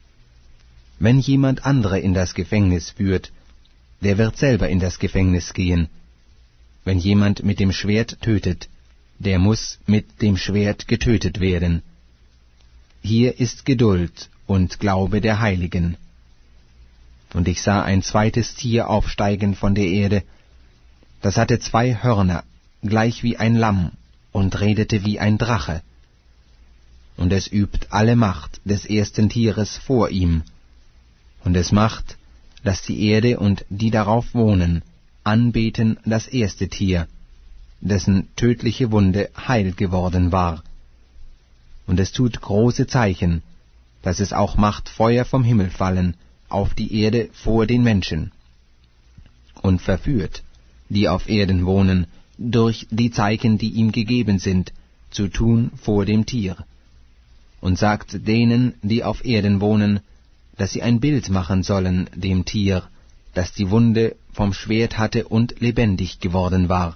Wenn jemand andere in das Gefängnis führt, der wird selber in das Gefängnis gehen. Wenn jemand mit dem Schwert tötet, der muß mit dem Schwert getötet werden. Hier ist Geduld und Glaube der Heiligen. Und ich sah ein zweites Tier aufsteigen von der Erde, das hatte zwei Hörner, gleich wie ein Lamm, und redete wie ein Drache. Und es übt alle Macht des ersten Tieres vor ihm, und es macht, dass die Erde und die darauf wohnen, anbeten das erste Tier, dessen tödliche Wunde heil geworden war. Und es tut große Zeichen, dass es auch macht Feuer vom Himmel fallen auf die Erde vor den Menschen, und verführt, die auf Erden wohnen, durch die Zeichen, die ihm gegeben sind, zu tun vor dem Tier, und sagt denen, die auf Erden wohnen, dass sie ein Bild machen sollen dem Tier, das die Wunde vom Schwert hatte und lebendig geworden war.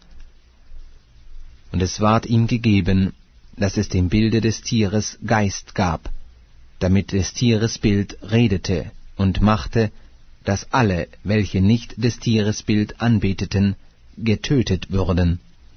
Und es ward ihm gegeben, dass es dem Bilde des Tieres Geist gab, damit des Tieres Bild redete und machte, dass alle, welche nicht des Tieres Bild anbeteten, getötet würden.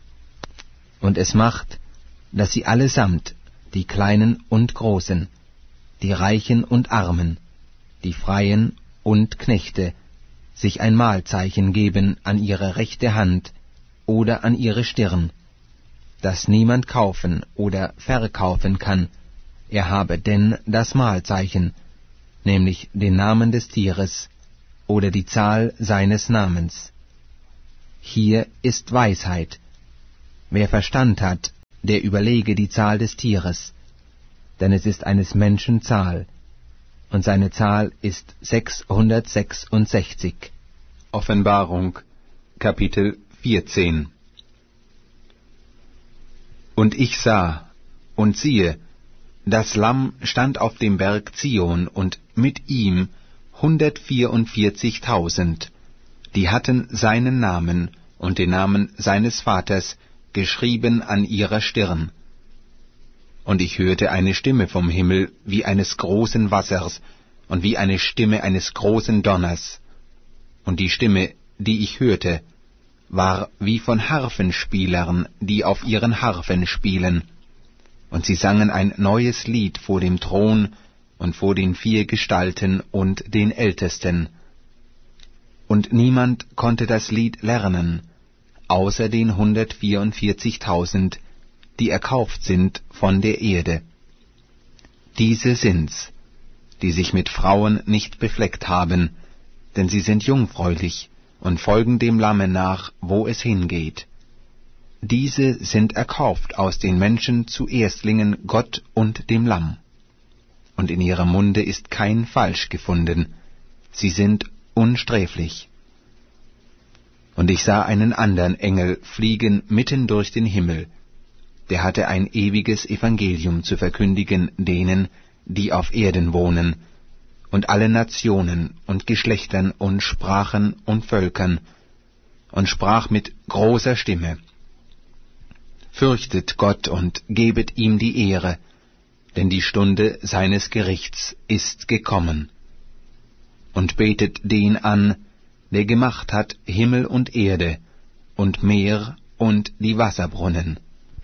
Und es macht, dass sie allesamt, die Kleinen und Großen, die Reichen und Armen, die Freien und Knechte, sich ein Mahlzeichen geben an ihre rechte Hand oder an ihre Stirn, dass niemand kaufen oder verkaufen kann, er habe denn das Mahlzeichen, nämlich den Namen des Tieres oder die Zahl seines Namens. Hier ist Weisheit. Wer Verstand hat, der überlege die Zahl des Tieres, denn es ist eines Menschen Zahl, und seine Zahl ist sechshundertsechsundsechzig. Offenbarung, Kapitel vierzehn. Und ich sah, und siehe, das Lamm stand auf dem Berg Zion, und mit ihm hundertvierundvierzigtausend, die hatten seinen Namen und den Namen seines Vaters geschrieben an ihrer Stirn. Und ich hörte eine Stimme vom Himmel wie eines großen Wassers und wie eine Stimme eines großen Donners. Und die Stimme, die ich hörte, war wie von Harfenspielern, die auf ihren Harfen spielen. Und sie sangen ein neues Lied vor dem Thron und vor den vier Gestalten und den Ältesten. Und niemand konnte das Lied lernen, außer den hundertvierundvierzigtausend, die erkauft sind von der Erde. Diese sind's, die sich mit Frauen nicht befleckt haben, denn sie sind jungfräulich und folgen dem Lamme nach, wo es hingeht. Diese sind erkauft aus den Menschen zu Erstlingen Gott und dem Lamm. Und in ihrem Munde ist kein Falsch gefunden, sie sind unsträflich. Und ich sah einen andern Engel fliegen mitten durch den Himmel, der hatte ein ewiges Evangelium zu verkündigen denen, die auf Erden wohnen, und allen Nationen und Geschlechtern und Sprachen und Völkern, und sprach mit großer Stimme: Fürchtet Gott und gebet ihm die Ehre, denn die Stunde seines Gerichts ist gekommen. Und betet den an, der gemacht hat Himmel und Erde und Meer und die Wasserbrunnen.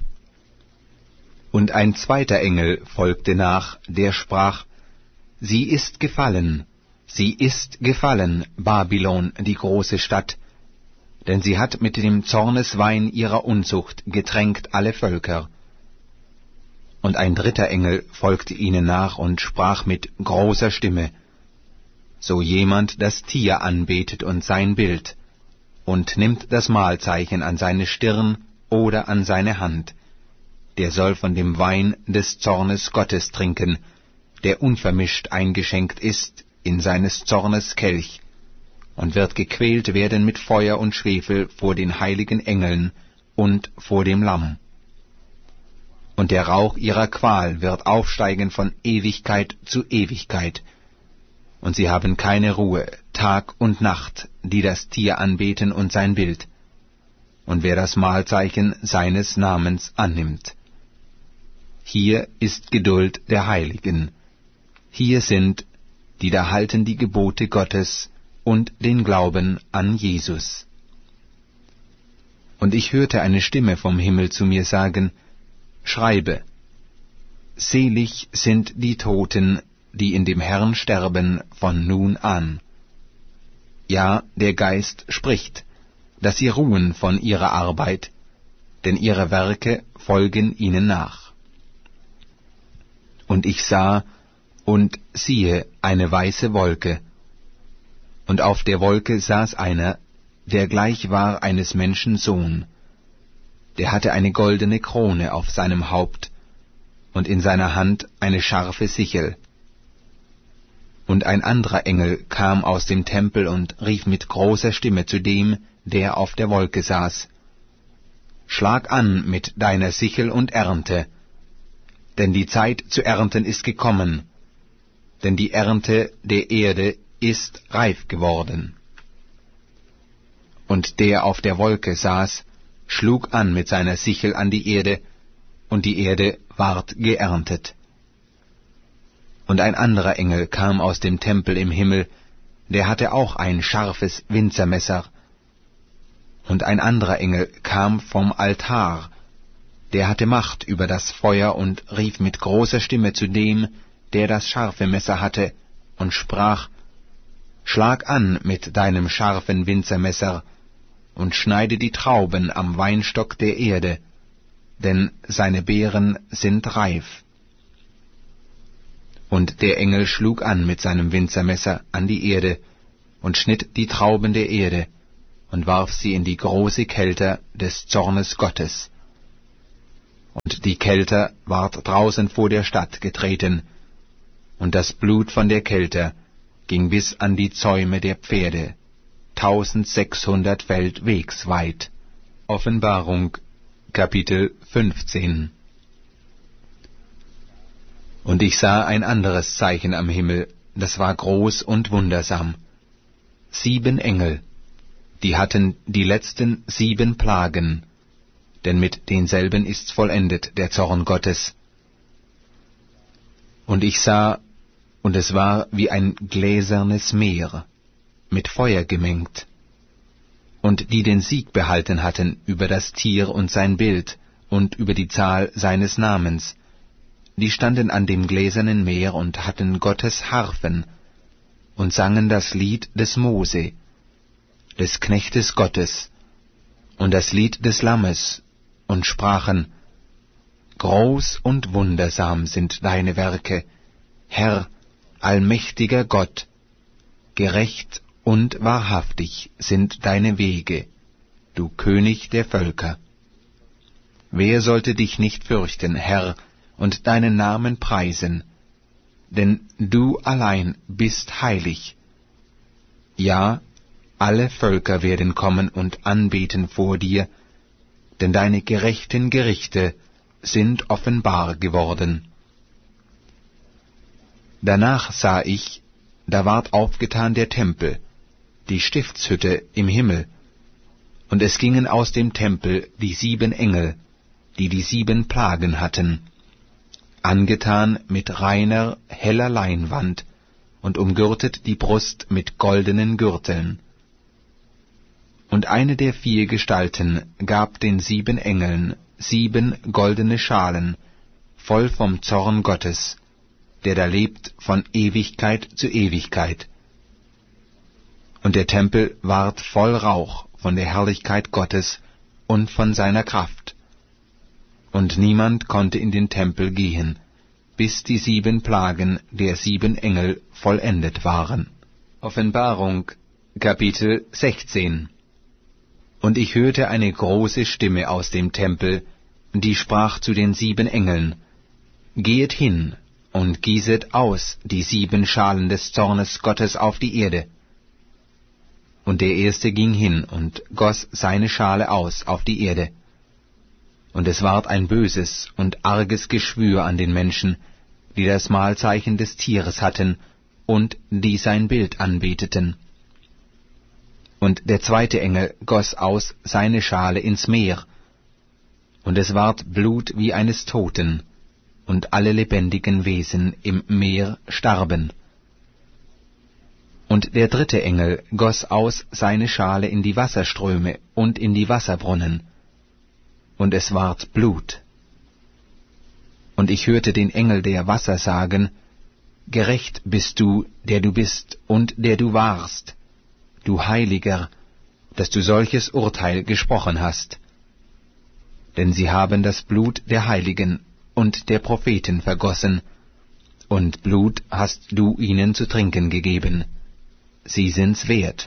Und ein zweiter Engel folgte nach, der sprach: Sie ist gefallen, sie ist gefallen, Babylon, die große Stadt, denn sie hat mit dem Zorneswein ihrer Unzucht getränkt alle Völker. Und ein dritter Engel folgte ihnen nach und sprach mit großer Stimme: So jemand das Tier anbetet und sein Bild, und nimmt das Mahlzeichen an seine Stirn oder an seine Hand, der soll von dem Wein des Zornes Gottes trinken, der unvermischt eingeschenkt ist in seines Zornes Kelch, und wird gequält werden mit Feuer und Schwefel vor den heiligen Engeln und vor dem Lamm. Und der Rauch ihrer Qual wird aufsteigen von Ewigkeit zu Ewigkeit, und sie haben keine Ruhe, Tag und Nacht, die das Tier anbeten und sein Bild, und wer das Mahlzeichen seines Namens annimmt. Hier ist Geduld der Heiligen. Hier sind, die da halten die Gebote Gottes und den Glauben an Jesus. Und ich hörte eine Stimme vom Himmel zu mir sagen: Schreibe, selig sind die Toten, die in dem Herrn sterben von nun an. Ja, der Geist spricht, dass sie ruhen von ihrer Arbeit, denn ihre Werke folgen ihnen nach. Und ich sah, und siehe, eine weiße Wolke, und auf der Wolke saß einer, der gleich war eines Menschen Sohn. Der hatte eine goldene Krone auf seinem Haupt, und in seiner Hand eine scharfe Sichel. Und ein anderer Engel kam aus dem Tempel und rief mit großer Stimme zu dem, der auf der Wolke saß: Schlag an mit deiner Sichel und ernte, denn die Zeit zu ernten ist gekommen, denn die Ernte der Erde ist reif geworden. Und der auf der Wolke saß, schlug an mit seiner Sichel an die Erde, und die Erde ward geerntet. Und ein anderer Engel kam aus dem Tempel im Himmel, der hatte auch ein scharfes Winzermesser. Und ein anderer Engel kam vom Altar, der hatte Macht über das Feuer und rief mit großer Stimme zu dem, der das scharfe Messer hatte, und sprach: Schlag an mit deinem scharfen Winzermesser und schneide die Trauben am Weinstock der Erde, denn seine Beeren sind reif. Und der Engel schlug an mit seinem Winzermesser an die Erde und schnitt die Trauben der Erde und warf sie in die große Kelter des Zornes Gottes. Und die Kelter ward draußen vor der Stadt getreten, und das Blut von der Kelter ging bis an die Zäume der Pferde, tausendsechshundert Feld wegs weit. Offenbarung, Kapitel fünfzehn. Und ich sah ein anderes Zeichen am Himmel, das war groß und wundersam. Sieben Engel, die hatten die letzten sieben Plagen, denn mit denselben ist's vollendet, der Zorn Gottes. Und ich sah, und es war wie ein gläsernes Meer, mit Feuer gemengt. Und die den Sieg behalten hatten über das Tier und sein Bild und über die Zahl seines Namens, die standen an dem gläsernen Meer und hatten Gottes Harfen und sangen das Lied des Mose, des Knechtes Gottes, und das Lied des Lammes, und sprachen: Groß und wundersam sind deine Werke, Herr, allmächtiger Gott, gerecht und wahrhaftig sind deine Wege, du König der Völker. Wer sollte dich nicht fürchten, Herr, und deinen Namen preisen, denn du allein bist heilig. Ja, alle Völker werden kommen und anbeten vor dir, denn deine gerechten Gerichte sind offenbar geworden. Danach sah ich, da ward aufgetan der Tempel, die Stiftshütte im Himmel, und es gingen aus dem Tempel die sieben Engel, die die sieben Plagen hatten, angetan mit reiner, heller Leinwand und umgürtet die Brust mit goldenen Gürteln. Und eine der vier Gestalten gab den sieben Engeln sieben goldene Schalen, voll vom Zorn Gottes, der da lebt von Ewigkeit zu Ewigkeit. Und der Tempel ward voll Rauch von der Herrlichkeit Gottes und von seiner Kraft. Und niemand konnte in den Tempel gehen, bis die sieben Plagen der sieben Engel vollendet waren. Offenbarung, Kapitel sechzehn. Und ich hörte eine große Stimme aus dem Tempel, die sprach zu den sieben Engeln: Gehet hin und gießet aus die sieben Schalen des Zornes Gottes auf die Erde. Und der erste ging hin und goss seine Schale aus auf die Erde. Und es ward ein böses und arges Geschwür an den Menschen, die das Mahlzeichen des Tieres hatten und die sein Bild anbeteten. Und der zweite Engel goss aus seine Schale ins Meer, und es ward Blut wie eines Toten, und alle lebendigen Wesen im Meer starben. Und der dritte Engel goss aus seine Schale in die Wasserströme und in die Wasserbrunnen, und es ward Blut. Und ich hörte den Engel der Wasser sagen: Gerecht bist du, der du bist und der du warst, du Heiliger, dass du solches Urteil gesprochen hast. Denn sie haben das Blut der Heiligen und der Propheten vergossen, und Blut hast du ihnen zu trinken gegeben. Sie sind's wert.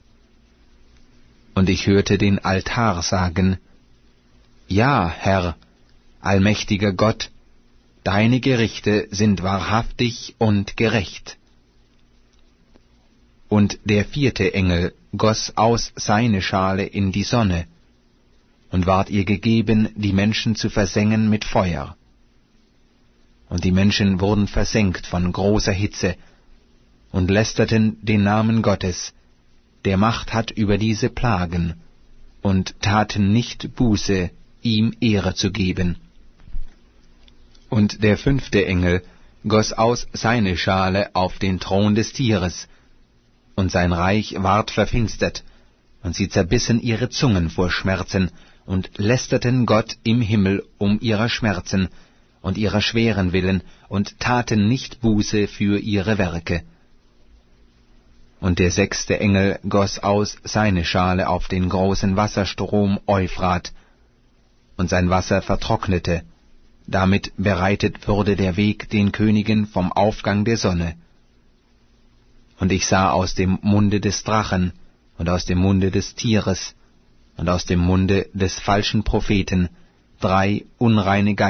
Und ich hörte den Altar sagen: Ja, Herr, allmächtiger Gott, deine Gerichte sind wahrhaftig und gerecht. Und der vierte Engel goss aus seine Schale in die Sonne, und ward ihr gegeben, die Menschen zu versengen mit Feuer. Und die Menschen wurden versengt von großer Hitze, und lästerten den Namen Gottes, der Macht hat über diese Plagen, und taten nicht Buße, ihm Ehre zu geben. Und der fünfte Engel goss aus seine Schale auf den Thron des Tieres, und sein Reich ward verfinstert, und sie zerbissen ihre Zungen vor Schmerzen, und lästerten Gott im Himmel um ihrer Schmerzen und ihrer schweren willen, und taten nicht Buße für ihre Werke. Und der sechste Engel goss aus seine Schale auf den großen Wasserstrom Euphrat, und sein Wasser vertrocknete, damit bereitet würde der Weg den Königen vom Aufgang der Sonne. Und ich sah aus dem Munde des Drachen und aus dem Munde des Tieres und aus dem Munde des falschen Propheten drei unreine